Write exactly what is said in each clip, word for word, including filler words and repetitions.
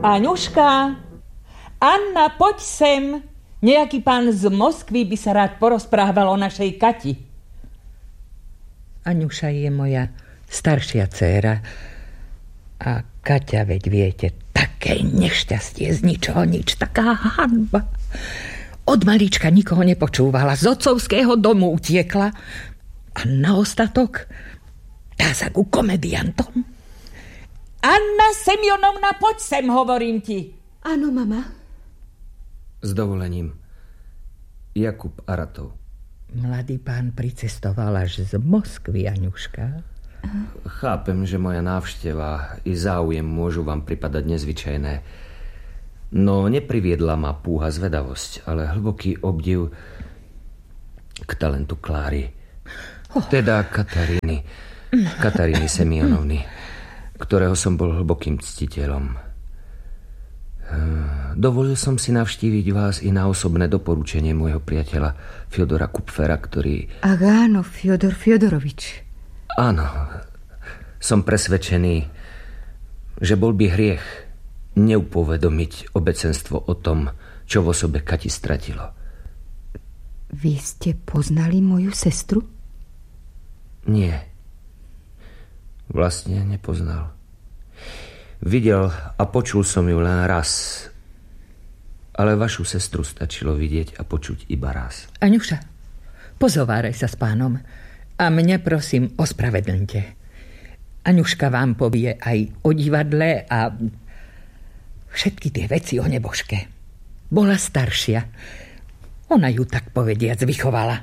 Aňuška, Anna, poď sem. Nejaký pán z Moskvy by sa rád porozprával o našej Kati. Aňuša je moja staršia dcéra a Kaťa, veď viete, také nešťastie z ničoho nič, taká hanba. Od malička nikoho nepočúvala, z otcovského domu utiekla a na ostatok dá sa ku komediantom. Anna Semjonovna, poď sem, hovorím ti. Áno, mama. S dovolením. Jakub Aratov. Mladý pán pricestoval až z Moskvy, Aňuška. Chápem, že moja návšteva i záujem môžu vám pripadať nezvyčajné. No nepriviedla ma púha zvedavosť, ale hlboký obdiv k talentu Kláry. Oh. Teda Kataríny. Kataríny Semjonovny, ktorého som bol hlbokým ctiteľom. Dovolil som si navštíviť vás i na osobné doporučenie môjho priateľa Fjodora Kupfera, ktorý... Ach áno, Fjodor Fjodorovič. Áno, som presvedčený, že bol by hriech neupovedomiť obecenstvo o tom, čo v osobe Kati stratilo. Vy ste poznali moju sestru? Nie. Vlastne nepoznal. Videl a počul som ju len raz. Ale vašu sestru stačilo vidieť a počuť iba raz. Aňuša, pozováraj sa s pánom a mne prosím ospravedlňte. Aňuška vám povie aj o divadle a všetky tie veci o nebožke. Bola staršia. Ona ju tak povediac vychovala.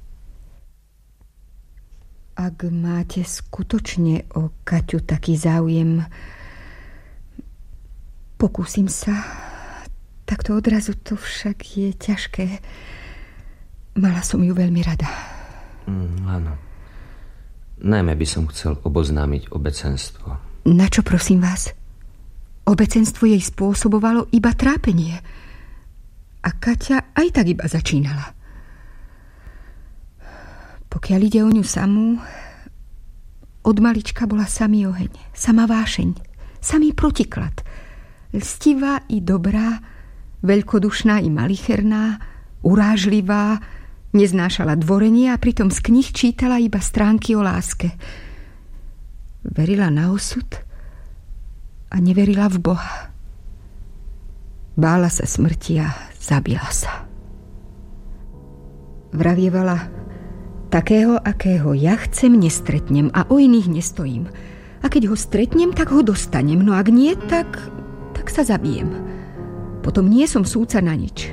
Ak máte skutočne o Kaťu taký záujem, pokúsim sa. Takto odrazu to však je ťažké. Mala som ju veľmi rada. Mm, áno. Najmä by som chcel oboznámiť obecenstvo. Na čo, prosím vás? Obecenstvo jej spôsobovalo iba trápenie. A Kaťa aj tak iba začínala. Pokiaľ ide o ňu samú, od malička bola samý oheň, sama vášeň, samý protiklad. Lstivá i dobrá, veľkodušná i malicherná, urážlivá, neznášala dvorenie a pritom z kníh čítala iba stránky o láske. Verila na osud a neverila v Boha. Bála sa smrti a zabila sa. Vravievala: takého, akého ja chcem, nestretnem a o iných nestojím. A keď ho stretnem, tak ho dostanem. No ak nie, tak, tak sa zabijem. Potom nie som súdca na nič.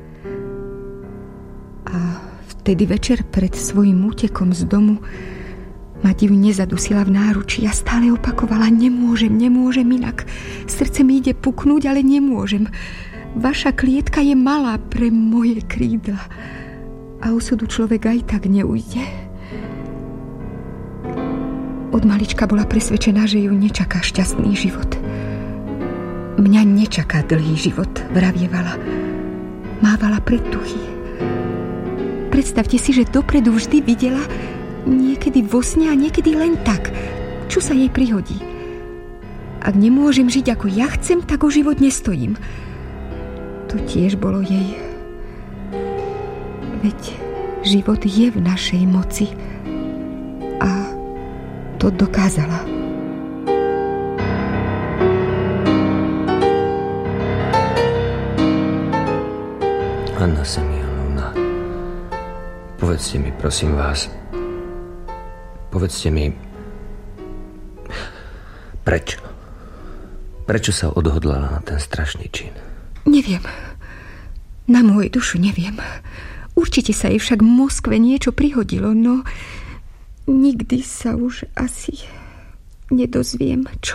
A vtedy večer pred svojím útekom z domu ma divne zadusila v náručí a stále opakovala: nemôžem, nemôžem inak. Srdce mi ide puknúť, ale nemôžem. Vaša klietka je malá pre moje krídla. A osudu človek aj tak neujde. Od malička bola presvedčená, že ju nečaká šťastný život. Mňa nečaká dlhý život, vravievala. Mávala predtuchy. Predstavte si, že dopredu vždy videla, niekedy vo sne a niekedy len tak, čo sa jej prihodí. Ak nemôžem žiť ako ja chcem, tak o život nestojím. To tiež bolo jej. Veď život je v našej moci a to dokázala. Anna Semjonovna, povedzte mi, prosím vás, povedzte mi, prečo? Prečo sa odhodlala na ten strašný čin? Neviem. Na moju dušu neviem. Určite sa jej však v Moskve niečo prihodilo, no nikdy sa už asi nedozviem, čo.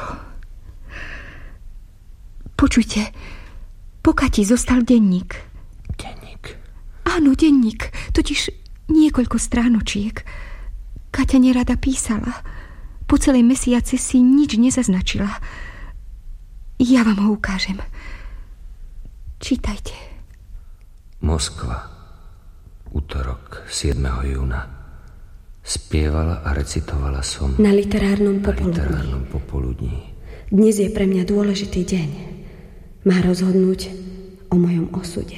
Počujte, po Kati zostal denník. Denník? Áno, denník, totiž niekoľko stránočiek. Kaťa nerada písala. Po celej mesiace si nič nezaznačila. Ja vám ho ukážem. Čítajte. Moskva. Útorok siedmeho júna. Spievala a recitovala som na literárnom popoludní. literárnom popoludní. Dnes je pre mňa dôležitý deň. má rozhodnúť o mojom osude.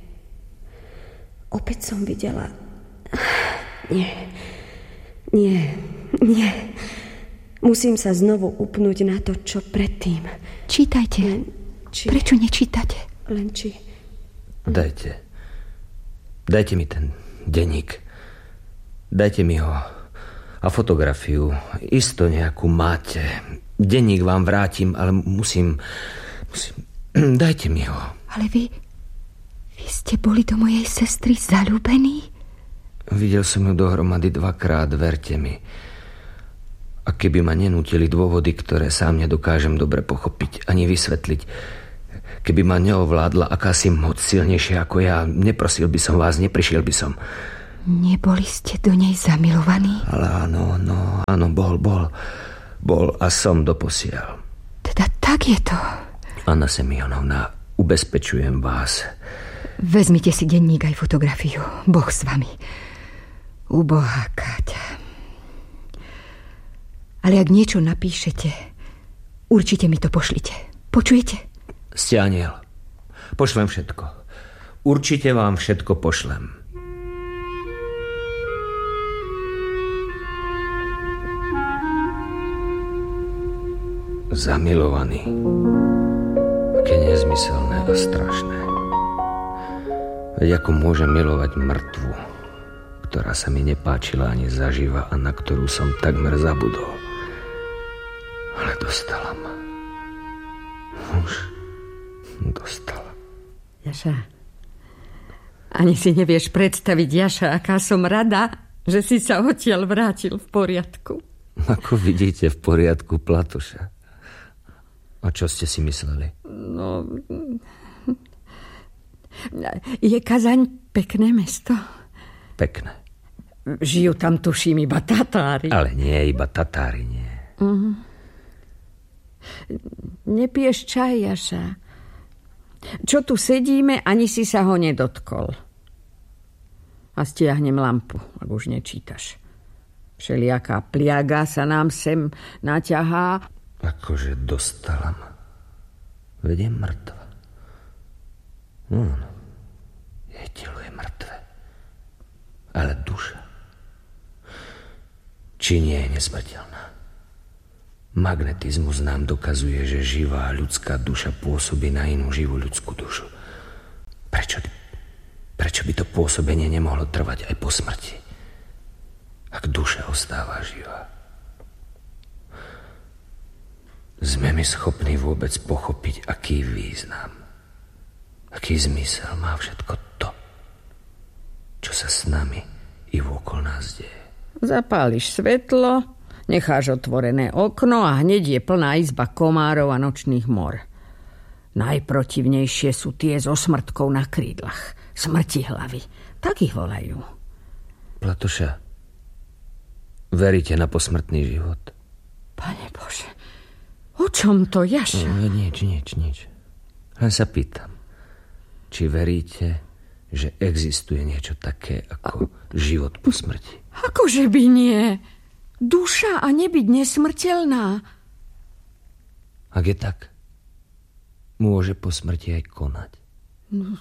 Opäť som videla... Nie, nie, nie. Musím sa znovu upnúť na to, čo predtým. Čítajte. Len či... Prečo nečítate? Len či... Dajte. Dajte mi ten denník. Dajte mi ho. A fotografiu. Isto nejakú máte. Denník vám vrátim, ale musím... musím... Dajte mi ho. Ale vy... Vy ste boli do mojej sestry zaľúbení? Videl som ju dohromady dvakrát, verte mi. A keby ma nenútili dôvody, ktoré sám nedokážem dobre pochopiť ani vysvetliť, keby ma neovládla akási moc silnejšia ako ja, neprosil by som vás, neprišiel by som. Neboli ste do nej zamilovaní? Ale áno, no, áno, bol, bol. Bol a som doposiaľ. Teda tak je to. Anna Semionovna, ubezpečujem vás. Vezmite si denník aj fotografiu. Boh s vami. Ubohá Káťa. Ale ak niečo napíšete, určite mi to pošlite. Počujete? Ste aniel. Pošlem všetko. Určite vám všetko pošlem. Zamilovaný. Aké nezmyselné a strašné. Veď ako môžem milovať mŕtvu, ktorá sa mi nepáčila ani zaživa a na ktorú som takmer zabudol. Ale dostala ma. Už dostala. Jaša, ani si nevieš predstaviť, Jaša, aká som rada, že si sa odtiaľ vrátil v poriadku. Ako vidíte, v poriadku, Platuša. A čo ste si mysleli? No... Je Kazaň pekné mesto? Pekné. Žijú tam, tuším, iba Tatári. Ale nie, iba Tatári, nie. Uh-huh. Nepiješ čaj, Jaša? Čo tu sedíme, ani si sa ho nedotkol. A stiahnem lampu, ak už nečítaš. Všelijaká pliaga sa nám sem naťahá. Akože dostala ma. Veď je mŕtva. No, no. Jej telo je mŕtve. Ale duša, či nie je nesmrteľná? Magnetizmus nám dokazuje, že živá ľudská duša pôsobí na inú živú ľudskú dušu. Prečo, prečo by to pôsobenie nemohlo trvať aj po smrti? Ak duša ostáva živá. Sme my schopní vôbec pochopiť, aký význam, aký zmysel má všetko to, čo sa s nami i vôkol nás deje. Zapáliš svetlo, necháš otvorené okno a hneď je plná izba komárov a nočných mor. Najprotivnejšie sú tie so smrtkou na krídlach. Smrti hlavy. Tak ich volajú. Platuša, veríte na posmrtný život? Pane Bože, o čom to, Jaša? No, nič, nič, nič. Len sa pýtam, či veríte, že existuje niečo také ako život po smrti? Akože by nie? Duša a nebyť nesmrteľná. Ak je tak, môže po smrti aj konať. No,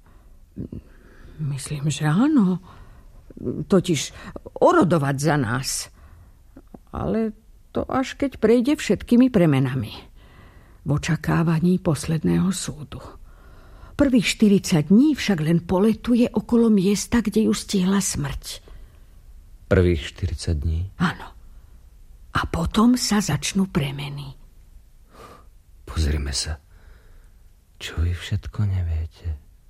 myslím, že áno. Totiž orodovať za nás. Ale to až keď prejde všetkými premenami. V očakávaní posledného súdu. Prvých štyridsať dní však len poletuje okolo miesta, kde ju stihla smrť. Prvých štyridsať dní? Áno. A potom sa začnú premeny. Pozrime sa. Čo vy všetko neviete?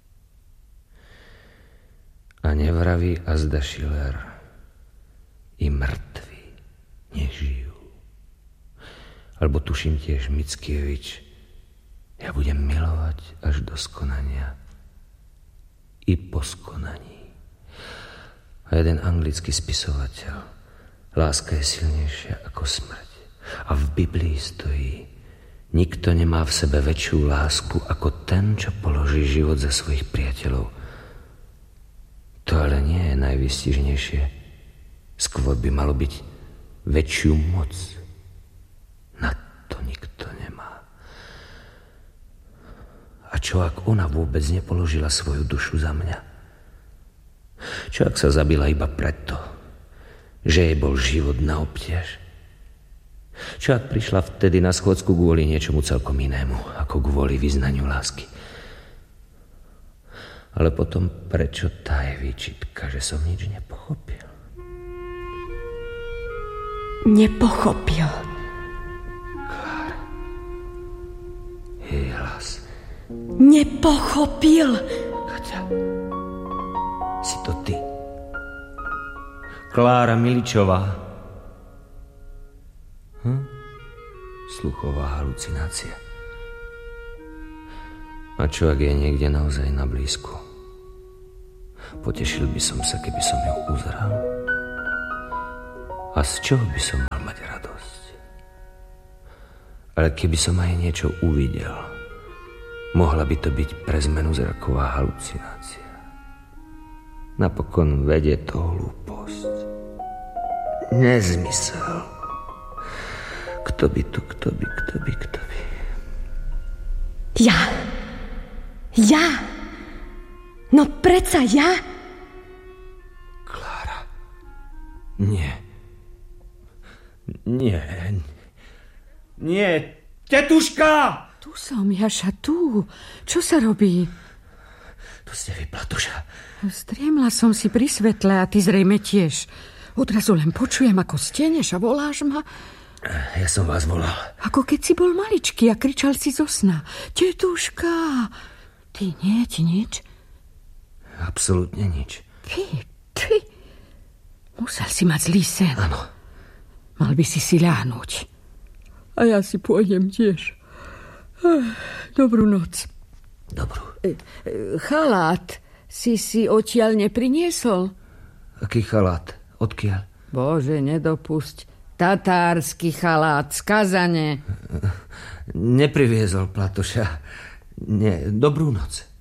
A nevraví azda Schiller. I mŕtvi nežijú. Alebo tuším tiež Mickiewicz. Ja budem milovať až do skonania. I po skonaní. A jeden anglický spisovateľ. Láska je silnejšia ako smrť. A v Biblii stojí: nikto nemá v sebe väčšiu lásku ako ten, čo položí život za svojich priateľov. To ale nie je najvystižnejšie. Skôr by malo byť väčšiu moc. Na to nikto nemá. čo ak ona vôbec nepoložila svoju dušu za mňa? Čo ak sa zabila iba preto, že jej bol život na obtiež? Čo ak prišla vtedy na schôdzku kvôli niečomu celkom inému, ako kvôli vyznaniu lásky? Ale potom prečo tá je výčitka, že som nič nepochopil? Nepochopil. Klára. Jej hlas. Nepochopil. Kaťa, si to ty. Klára Miličová. Hm? Sluchová halucinácia. A čo ak je niekde naozaj na blízku? Potešil by som sa, keby som ju uzrel. A z čoho by som mal mať radosť? Ale keby som aj niečo uvidel, mohla by to byť pre zmenu zraková halucinácia. Napokon vedie to hlúposť. Nezmysel. Kto by tu, kto by, kto by, kto by? Ja. Ja. No predsa ja. Klára. Nie. Nie. Nie. Tetuška! Tu som, Jaša, tu. Čo sa robí? Tu ste vy, Platuša. Striemla som si pri svetle a ty zrejme tiež. Odrazu len počujem, ako steneš a voláš ma. Ja som vás volal. Ako keď si bol maličký a kričal si zo sna. Tetuška! Ty nie, ti nič? Absolútne nič. Ty, ty. Musel si mať zlý sen. Áno. Mal by si si ľahnúť. A ja si pôjdem tiež. Dobrú noc. Dobrú. Chalát si si odtiaľ nepriniesol? Aký chalát? Odkiaľ? Bože, nedopusť. Tatársky chalát, skazane. Nepriviezol, Platoša. Nie, dobrú noc.